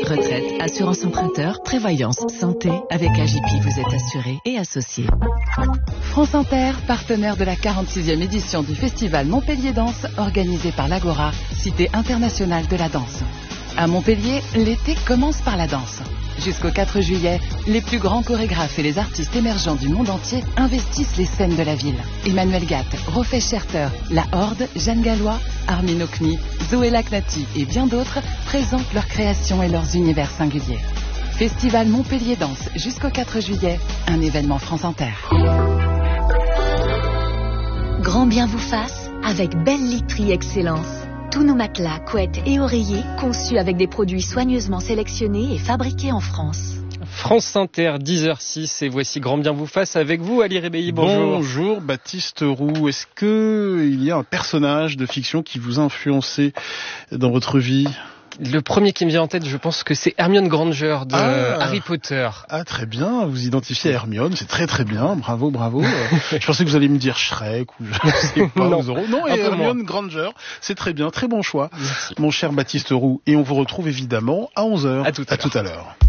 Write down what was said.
Retraite, assurance emprunteur, prévoyance, santé. Avec AJP, vous êtes assuré et associé. France Inter, partenaire de la 46e édition du festival Montpellier Danse, organisé par l'Agora, cité internationale de la danse. À Montpellier, l'été commence par la danse. Jusqu'au 4 juillet, les plus grands chorégraphes et les artistes émergents du monde entier investissent les scènes de la ville. Emmanuel Gatt, Rofé Scherter, La Horde, Jeanne Gallois, Armin Okni, Zoé Lacnati et bien d'autres présentent leurs créations et leurs univers singuliers. Festival Montpellier Danse jusqu'au 4 juillet, un événement France Inter. Grand bien vous fasse avec Belle Literie Excellence. Tous nos matelas, couettes et oreillers conçus avec des produits soigneusement sélectionnés et fabriqués en France. France Inter, 10h06, et voici Grand bien vous fasse avec vous, Ali Rébeilly, bonjour. Bonjour, Baptiste Roux. Est-ce qu'il y a un personnage de fiction qui vous a influencé dans votre vie ? Le premier qui me vient en tête, je pense que c'est Hermione Granger de Harry Potter. Ah, très bien, vous identifiez Hermione, c'est très très bien, bravo. Je pensais que vous alliez me dire Shrek ou je sais pas, non, et Hermione Granger, c'est très bien, très bon choix. Merci. Mon cher Baptiste Roux, et on vous retrouve évidemment à 11h. À tout à l'heure.